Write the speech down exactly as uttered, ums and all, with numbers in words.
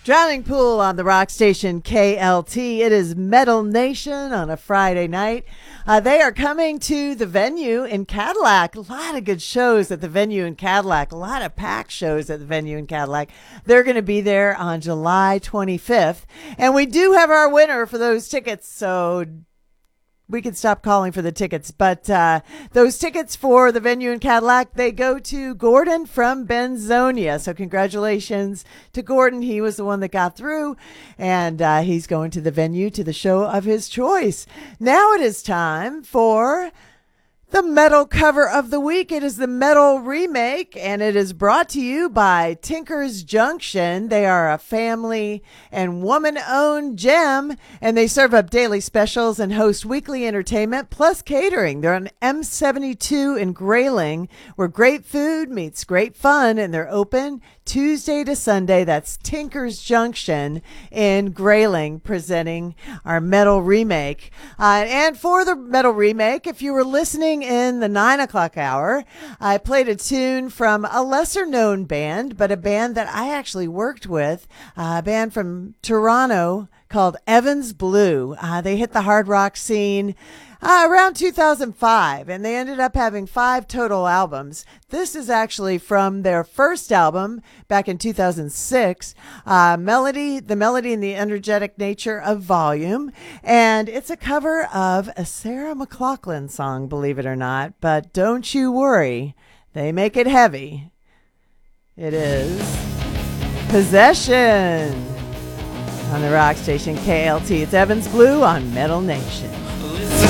Drowning Pool on the rock station K L T. It is Metal Nation on a Friday night. Uh, they are coming to the venue in Cadillac. A lot of good shows at the venue in Cadillac. A lot of packed shows at the venue in Cadillac. They're going to be there on July twenty-fifth. And we do have our winner for those tickets, so we can stop calling for the tickets. But uh, those tickets for the venue in Cadillac, they go to Gordon from Benzonia. So congratulations to Gordon. He was the one that got through, and uh, he's going to the venue to the show of his choice. Now it is time for the metal cover of the week. It is the metal remake, and it is brought to you by Tinker's Junction. They are a family and woman-owned gem, and they serve up daily specials and host weekly entertainment plus catering. They're on M seventy-two in Grayling, where great food meets great fun, and they're open Tuesday to Sunday. That's Tinker's Junction in Grayling, presenting our metal remake. Uh, and for the metal remake, if you were listening in the nine o'clock hour, I played a tune from a lesser known band, but a band that I actually worked with, uh, a band from Toronto called Evans Blue. Uh, they hit the hard rock scene Uh, around two thousand five, and they ended up having five total albums. This is actually from their first album back in two thousand six, uh, Melody, The Melody and the Energetic Nature of Volume, and it's a cover of a Sarah McLachlan song, believe it or not, but don't you worry, they make it heavy. It is Possession on the rock station K L T. It's Evans Blue on Metal Nation.